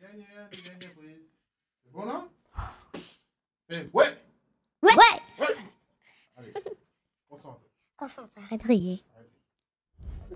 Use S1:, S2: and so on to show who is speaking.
S1: Dernière prise. C'est bon là? Ouais! Ouais!
S2: Ouais.
S1: Allez, concentre.
S2: Concentre, arrête de rire.